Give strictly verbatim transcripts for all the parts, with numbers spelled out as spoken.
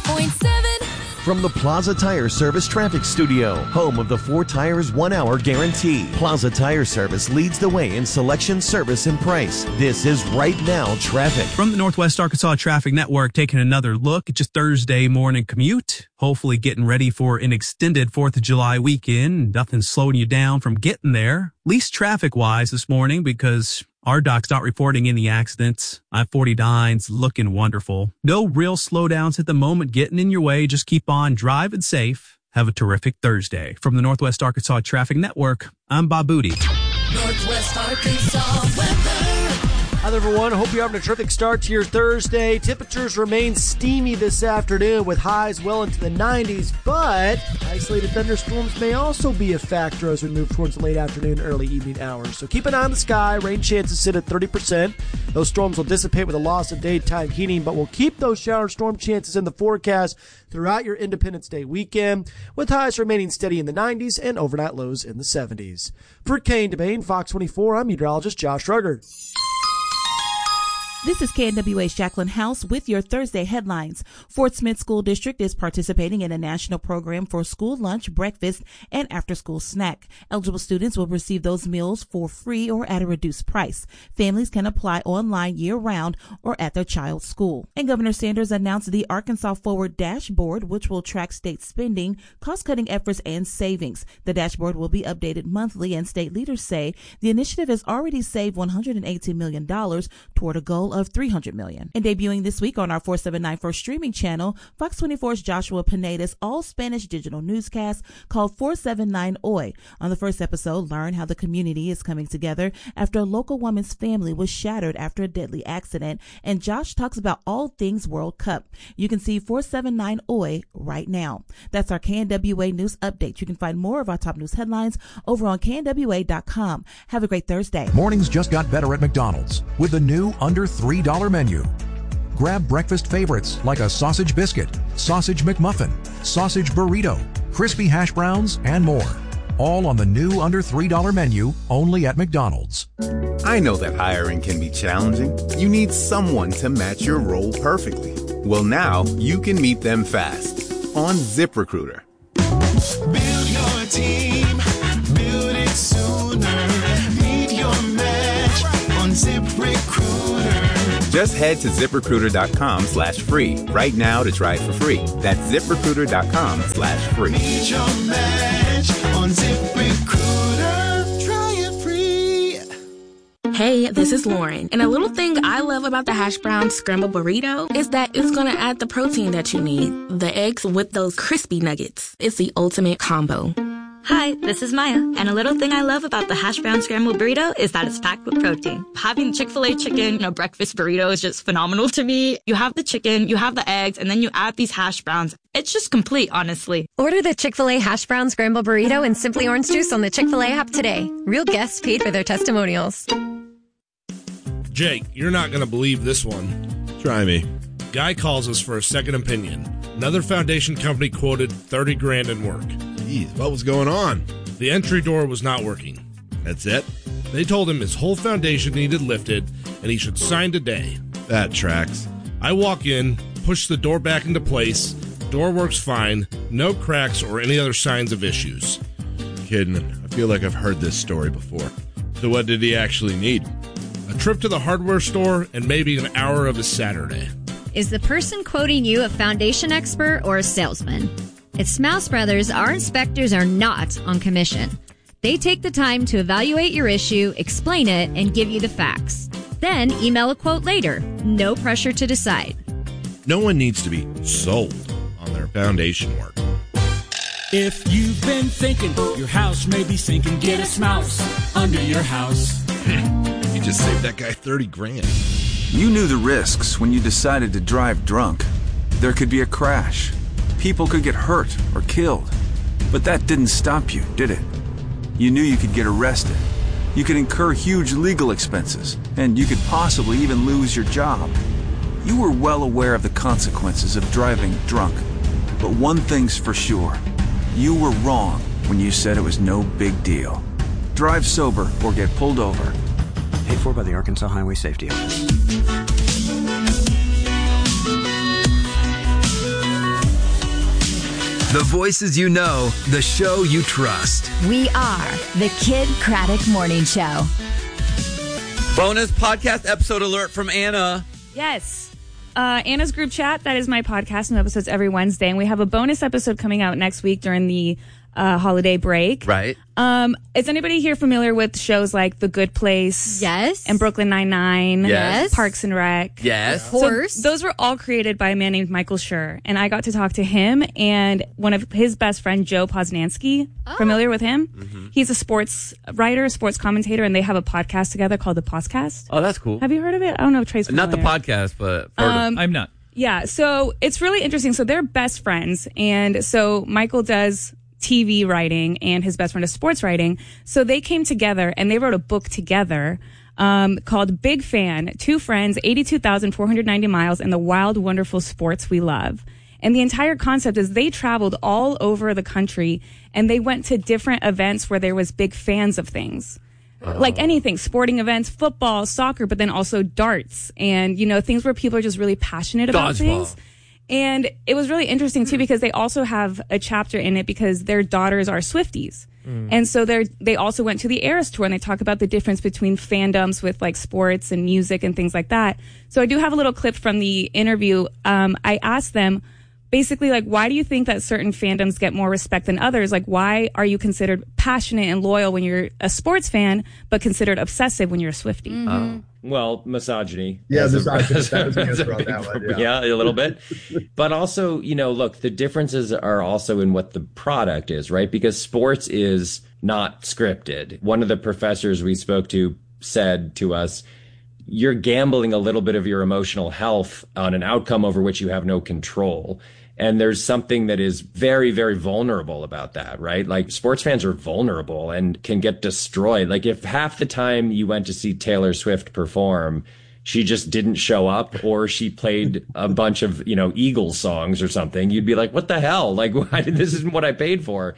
point seven. From the Plaza Tire Service Traffic Studio, home of the four tires, one hour guarantee. Plaza Tire Service leads the way in selection, service, and price. This is Right Now Traffic. From the Northwest Arkansas Traffic Network, taking another look at your Thursday morning commute. Hopefully getting ready for an extended fourth of July weekend. Nothing slowing you down from getting there. Least traffic-wise this morning because R D O C's not reporting any accidents. I forty-nine's looking wonderful. No real slowdowns at the moment getting in your way. Just keep on driving safe. Have a terrific Thursday. From the Northwest Arkansas Traffic Network, I'm Bob Booty. Northwest Arkansas weather. Hi there, everyone. Hope you're having a terrific start to your Thursday. Temperatures remain steamy this afternoon with highs well into the nineties, but isolated thunderstorms may also be a factor as we move towards the late afternoon, early evening hours. So keep an eye on the sky. Rain chances sit at thirty percent. Those storms will dissipate with a loss of daytime heating, but we'll keep those shower storm chances in the forecast throughout your Independence Day weekend, with highs remaining steady in the nineties and overnight lows in the seventies. For Kane DeBain, Fox twenty-four, I'm meteorologist Josh Ruggert. This is K N W A's Jacqueline House with your Thursday headlines. Fort Smith School District is participating in a national program for school lunch, breakfast, and after-school snack. Eligible students will receive those meals for free or at a reduced price. Families can apply online year-round or at their child's school. And Governor Sanders announced the Arkansas Forward Dashboard, which will track state spending, cost-cutting efforts, and savings. The dashboard will be updated monthly, and state leaders say the initiative has already saved one hundred eighteen million dollars toward a goal of three hundred million dollars. And debuting this week on our four seventy-nine First streaming channel, Fox twenty-four's Joshua Pineda's all-Spanish digital newscast called four seventy-nine Hoy. On the first episode, learn how the community is coming together after a local woman's family was shattered after a deadly accident, and Josh talks about all things World Cup. You can see four seventy-nine Hoy right now. That's our K N W A News Update. You can find more of our top news headlines over on K N W A dot com. Have a great Thursday. Mornings just got better at McDonald's with the new under three dollar menu. Grab breakfast favorites like a sausage biscuit, sausage McMuffin, sausage burrito, crispy hash browns, and more. All on the new under three dollar menu, only at McDonald's. I know that hiring can be challenging. You need someone to match your role perfectly. Well, now you can meet them fast on ZipRecruiter. Build your team, build it sooner. Meet your match on ZipRecruiter. Just head to ZipRecruiter.com slash free right now to try it for free. That's ZipRecruiter.com slash free. Meet your match on ZipRecruiter. Try it free. Hey, this is Lauren. And a little thing I love about the hash brown scrambled burrito is that it's going to add the protein that you need. The eggs with those crispy nuggets. It's the ultimate combo. Hi, this is Maya, and a little thing I love about the hash brown scrambled burrito is that it's packed with protein. Having Chick-fil-A chicken in a breakfast burrito is just phenomenal to me. You have the chicken, you have the eggs, and then you add these hash browns. It's just complete, honestly. Order the Chick-fil-A hash brown scrambled burrito and Simply Orange Juice on the Chick-fil-A app today. Real guests paid for their testimonials. Jake, you're not going to believe this one. Try me. Guy calls us for a second opinion. Another foundation company quoted thirty grand in work. Jeez, what was going on? The entry door was not working. That's it? They told him his whole foundation needed lifted, and he should sign today. That tracks. I walk in, push the door back into place. Door works fine. No cracks or any other signs of issues. Kidding. I feel like I've heard this story before. So what did he actually need? A trip to the hardware store and maybe an hour of his Saturday. Is the person quoting you a foundation expert or a salesman? At Smouse Brothers, our inspectors are not on commission. They take the time to evaluate your issue, explain it, and give you the facts. Then email a quote later. No pressure to decide. No one needs to be sold on their foundation work. If you've been thinking your house may be sinking, get a Smouse under your house. You just saved that guy thirty grand. You knew the risks when you decided to drive drunk. There could be a crash. People could get hurt or killed. But that didn't stop you, did it? You knew you could get arrested. You could incur huge legal expenses, and you could possibly even lose your job. You were well aware of the consequences of driving drunk. But one thing's for sure. You were wrong when you said it was no big deal. Drive sober or get pulled over. Paid for by the Arkansas Highway Safety Office. The voices you know, the show you trust. We are the Kid Craddock Morning Show. Bonus podcast episode alert from Anna. Yes. Uh, Anna's Group Chat, that is my podcast, and episodes every Wednesday. And we have a bonus episode coming out next week during the uh, holiday break. Right. Um, is anybody here familiar with shows like The Good Place? Yes. And Brooklyn Nine-Nine? Yes. Parks and Rec? Yes. Of course. So those were all created by a man named Michael Schur. And I got to talk to him and one of his best friend, Joe Posnanski. Oh. Familiar with him? Mm-hmm. He's a sports writer, sports commentator, and they have a podcast together called The Poscast. Oh, that's cool. Have you heard of it? I don't know if Trey's familiar. Not the podcast, but heard Um, of I'm not. Yeah, so it's really interesting. So they're best friends. And so Michael does T V writing and his best friend is sports writing. So they came together and they wrote a book together um, called Big Fan, Two Friends, eighty-two thousand four hundred ninety miles, and the Wild, Wonderful Sports We Love. And the entire concept is they traveled all over the country and they went to different events where there was big fans of things. Like anything, sporting events, football, soccer, but then also darts and, you know, things where people are just really passionate about Dodgeball. things. And it was really interesting too because they also have a chapter in it because their daughters are Swifties. Mm. And so they they also went to the Eras Tour and they talk about the difference between fandoms with like sports and music and things like that. So I do have a little clip from the interview. Um, I asked them basically, like, why do you think that certain fandoms get more respect than others? Like, why are you considered passionate and loyal when you're a sports fan, but considered obsessive when you're a Swiftie? Mm-hmm. Oh. Well, misogyny. Yeah, As a- misogyny. as a- That was the as a answer on big- that one, yeah. yeah, a little bit. But also, you know, look, the differences are also in what the product is, right? Because sports is not scripted. One of the professors we spoke to said to us, you're gambling a little bit of your emotional health on an outcome over which you have no control. And there's something that is very, very vulnerable about that, right? Like sports fans are vulnerable and can get destroyed. Like if half the time you went to see Taylor Swift perform, she just didn't show up or she played a bunch of, you know, Eagles songs or something, you'd be like, what the hell? Like, why did, this isn't what I paid for.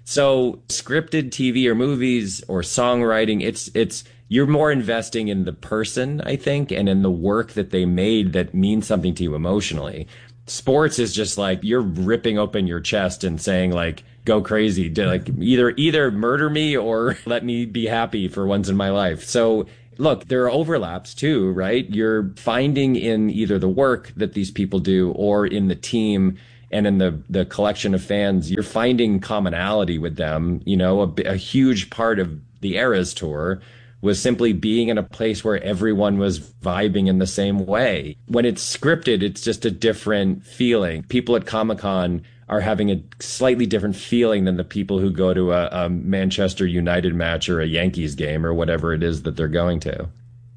So scripted T V or movies or songwriting, it's, it's, you're more investing in the person, I think, and in the work that they made that means something to you emotionally. Sports is just like you're ripping open your chest and saying like, go crazy, like either either murder me or let me be happy for once in my life. So look, there are overlaps too, right? You're finding in either the work that these people do or in the team and in the, the collection of fans, you're finding commonality with them. You know, a, a huge part of the Eras Tour was simply being in a place where everyone was vibing in the same way. When it's scripted, it's just a different feeling. People at Comic-Con are having a slightly different feeling than the people who go to a, a Manchester United match or a Yankees game or whatever it is that they're going to.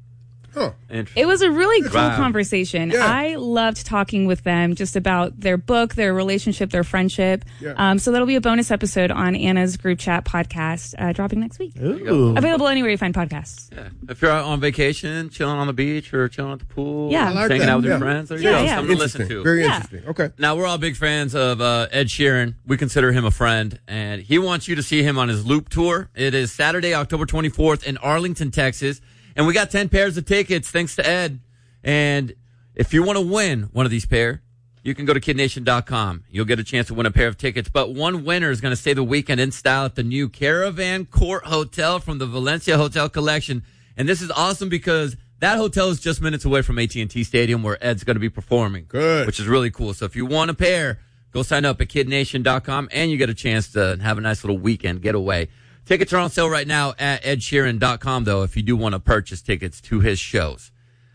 Huh. It was a really cool Wow. conversation. Yeah. I loved talking with them just about their book, their relationship, their friendship. Yeah. Um, so that'll be a bonus episode on Anna's Group Chat podcast, uh, dropping next week. Ooh. Available anywhere you find podcasts. Yeah. If you're out on vacation, chilling on the beach or chilling at the pool, Yeah. I like hanging that. out with Yeah. your friends, there you Yeah, go. yeah. Something to listen Interesting. to. Very Yeah. interesting. Okay. Now, we're all big fans of uh, Ed Sheeran. We consider him a friend, and he wants you to see him on his Loop Tour. It is Saturday, October twenty-fourth in Arlington, Texas. And we got ten pairs of tickets, thanks to Ed. And if you want to win one of these pair, you can go to kid nation dot com. You'll get a chance to win a pair of tickets. But one winner is going to stay the weekend in style at the new Caravan Court Hotel from the Valencia Hotel Collection. And this is awesome because that hotel is just minutes away from A T and T Stadium where Ed's going to be performing. Good. Which is really cool. So if you want a pair, go sign up at kid nation dot com and you get a chance to have a nice little weekend getaway. Tickets are on sale right now at ed sheeran dot com, though, if you do want to purchase tickets to his shows.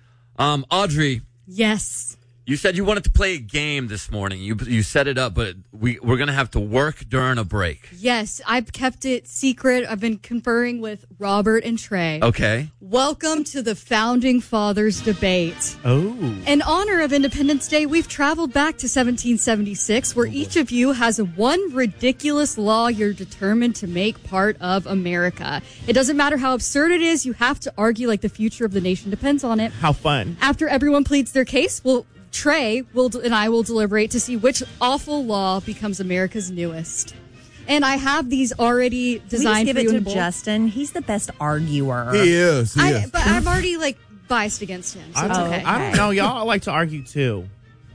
Um, Audrey, Yes. you said you wanted to play a game this morning. You you set it up, but we, we're going to have to work during a break. Yes, I've kept it secret. I've been conferring with Robert and Trey. Okay. Welcome to the Founding Fathers debate. Oh. In honor of Independence Day, we've traveled back to seventeen seventy-six, where each of you has one ridiculous law you're determined to make part of America. It doesn't matter how absurd it is, you have to argue like the future of the nation depends on it. How fun. After everyone pleads their case, we'll Trey will and I will deliberate to see which awful law becomes America's newest. And I have these already Can we designed just give for it you to in bold. Justin. He's the best arguer. He is. He I, is. but I'm already like biased against him, so I it's don't, okay. I don't know. Y'all like to argue too.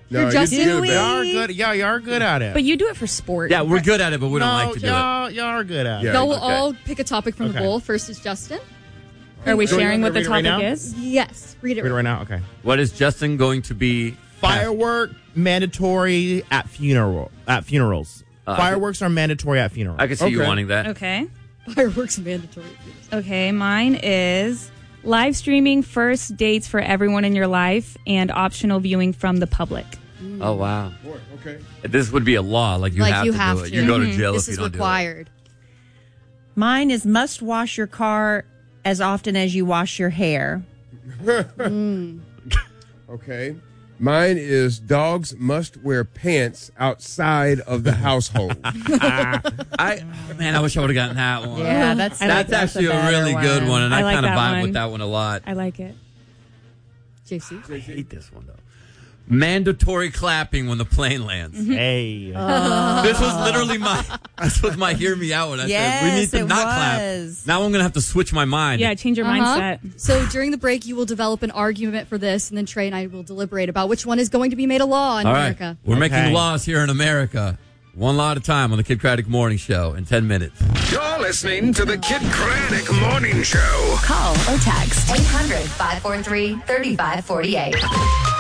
No, You're just you're do good, we? man. Y'all are good. Y'all, y'all are good at it. But you do it for sport. Yeah, we're good at it, but we don't no, like to do it. y'all, y'all are good at it. Yeah. Y'all will okay. all pick a topic from the Okay. bowl. First is Justin. Are we Do you sharing want what me the to read it right topic now? is? Yes, read it. Read it right now. Okay. What is Justin going to be? Firework mandatory at funeral at funerals. Uh, Fireworks are mandatory at funerals. I can see you Okay. wanting that. Okay. Fireworks mandatory. Okay, mine is live streaming first dates for everyone in your life and optional viewing from the public. Oh wow, Boy, okay. this would be a law. Like you Like, have you to have do it. to. You go to Mhm. jail This if you is don't required. Mine is must wash your car as often as you wash your hair. Mm. Okay. Mine is dogs must wear pants outside of the household. do it. I man, I wish I would have gotten that one. Yeah, that's I That's like actually that's a a really better good one. one, and I, I like kind of that vibe one. with that one a lot. I like it. J C. I hate this one though. Mandatory clapping when the plane lands. Hey. This was literally my. This was my hear me out when I said we need Yes, to it not was. clap. Now I'm gonna have to switch my mind. Yeah, change your Uh-huh. mindset. So during the break, you will develop an argument for this, and then Trey and I will deliberate about which one is going to be made a law in All right, America. we're Okay. making laws here in America. One law at a time on the Kid Craddock Morning Show in ten minutes. You're listening to the Kid Craddock Morning Show. Call or text eight hundred, five four three, three five four eight.